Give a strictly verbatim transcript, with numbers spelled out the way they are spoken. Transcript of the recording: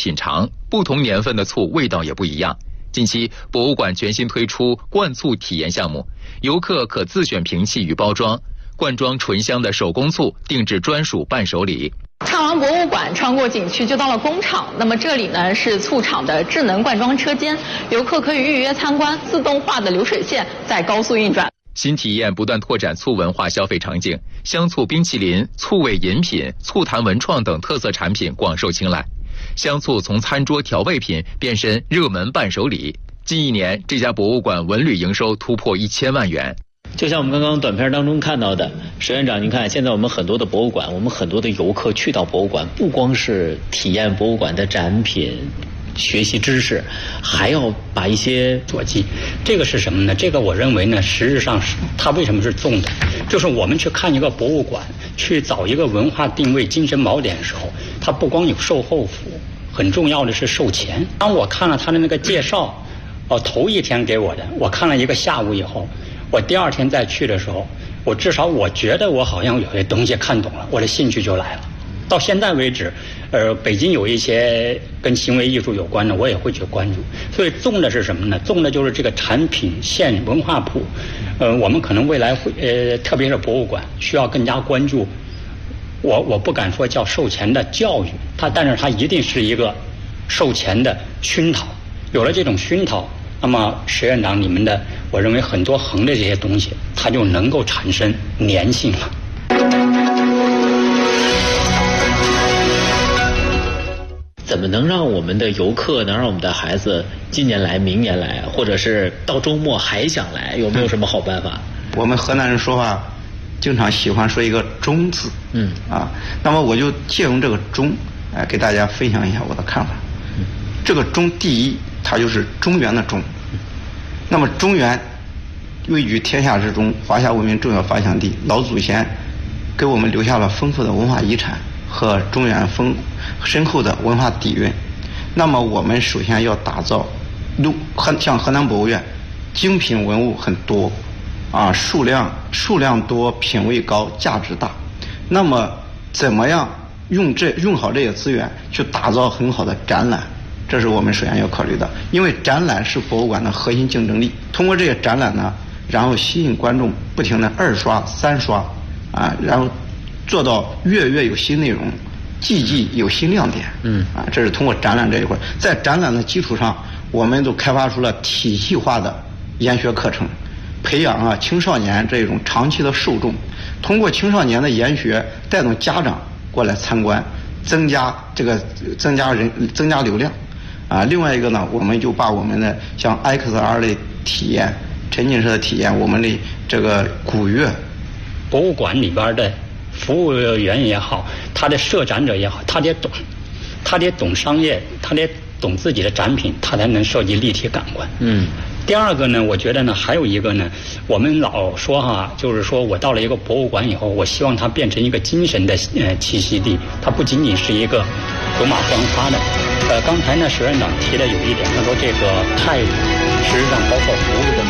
品尝，不同年份的醋味道也不一样。近期，博物馆全新推出灌醋体验项目，游客可自选瓶器与包装，灌装醇香的手工醋，定制专属伴手礼。 看完博物馆，穿过景区就到了工厂。那么这里呢是醋厂的智能灌装车间，游客可以预约参观自动化的流水线，在高速运转。 新体验不断拓展醋文化消费场景，香醋冰淇淋、醋味饮品、醋坛文创等特色产品广受青睐。香醋从餐桌调味品变身热门伴手礼。近一年，这家博物馆文旅营收突破一千万元。 就像我们刚刚短片当中看到的，石院长，您看现在我们很多的博物馆，我们很多的游客去到博物馆，不光是体验博物馆的展品，学习知识，还要把一些做记。这个是什么呢？这个我认为呢，实质上是它为什么是重的？就是我们去看一个博物馆，去找一个文化定位、精神锚点的时候，它不光有售后服务，很重要的是售前。当我看了他的那个介绍，哦，头一天给我的，我看了一个下午以后，我第二天再去的时候，我至少我觉得我好像有些东西看懂了，我的兴趣就来了。到现在为止，呃，北京有一些跟行为艺术有关的，我也会去关注。所以重的是什么呢？重的就是这个产品线文化谱。呃，我们可能未来会，呃，特别是博物馆，需要更加关注。我我不敢说叫售前的教育，它但是它一定是一个售前的熏陶。有了这种熏陶，那么石院长你们的，我认为很多横的这些东西，它就能够产生粘性了。 怎么能让我们的游客，能让我们的孩子今年来、明年来，或者是到周末还想来？有没有什么好办法？ 我们河南人说话经常喜欢说一个“中”字，嗯啊，那么我就借用这个“中”，哎、呃，给大家分享一下我的看法。嗯、这个“中”，第一，它就是中原的“中”。那么中原位居天下之中，华夏文明重要发祥地，老祖先给我们留下了丰富的文化遗产和中原丰深厚的文化底蕴。那么我们首先要打造，像河南博物院，精品文物很多，啊，数量数量多，品位高，价值大。那么怎么样用这用好这些资源去打造很好的展览？这是我们首先要考虑的，因为展览是博物馆的核心竞争力。通过这些展览呢，然后吸引观众不停的二刷、三刷，啊，然后做到月月有新内容，季季有新亮点。嗯，啊，这是通过展览这一块。在展览的基础上，我们都开发出了体系化的研学课程，培养啊青少年这种长期的受众。通过青少年的研学，带动家长过来参观，增加这个增加人增加流量。啊，另外一个呢，我们就把我们的像 X R 的体验、沉浸式的体验，我们的这个古乐， 博物馆里边的服务员也好，他的设展者也好，他得懂，他得懂商业，他得懂自己的展品，他才能设计立体感官。嗯。第二个呢，我觉得呢，还有一个呢，我们老说哈，就是说我到了一个博物馆以后，我希望它变成一个精神的呃栖息地，它不仅仅是一个走马观花的。呃，刚才呢，石院长提的有一点，他说这个态度，实际上包括服务的。